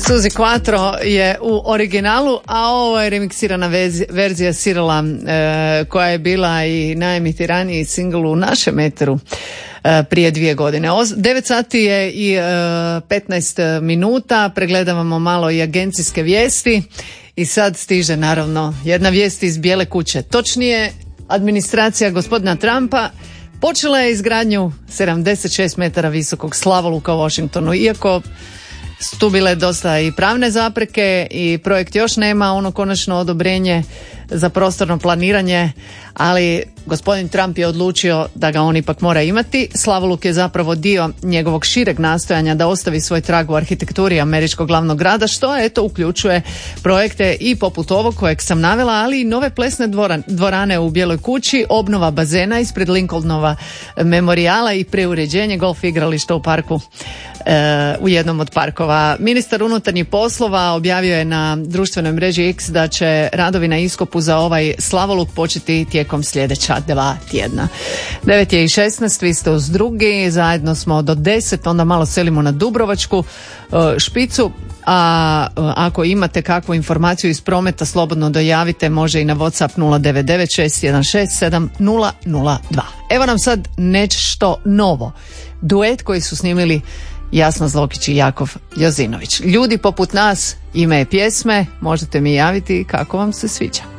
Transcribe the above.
Suzi Quattro je u originalu, a ovo je remiksirana verzija Sirala koja je bila i najemitiraniji singl u našem eteru prije 2 godine. 9 sati je i 15 minuta, pregledavamo malo i agencijske vijesti i sad stiže naravno jedna vijest iz Bijele kuće. Točnije, administracija gospodina Trumpa počela je izgradnju 76 metara visokog slavoluka u Washingtonu, iako su tu bile dosta i pravne zapreke i projekt još nema ono konačno odobrenje za prostorno planiranje, ali gospodin Trump je odlučio da ga on ipak mora imati. Slavoluk je zapravo dio njegovog šireg nastojanja da ostavi svoj trag u arhitekturi američkog glavnog grada, što eto uključuje projekte i poput ovog kojeg sam navela, ali i nove plesne dvorane u Bijeloj kući, obnova bazena ispred Lincolnova memorijala i preuređenje golf igrališta u parku, u jednom od parkova. Ministar unutarnjih poslova objavio je na društvenoj mreži X da će radovi na iskopu za ovaj slavoluk početi tijekom sljedeća 2 tjedna. 9:16, vi ste uz drugi, zajedno smo do 10, onda malo selimo na Dubrovačku špicu, a ako imate kakvu informaciju iz prometa, slobodno dojavite, može i na WhatsApp 09961670002. Evo nam sad nešto novo. Duet koji su snimili Jasna Zlokić i Jakov Jozinović. Ljudi poput nas, ime je pjesme, možete mi javiti kako vam se sviđa.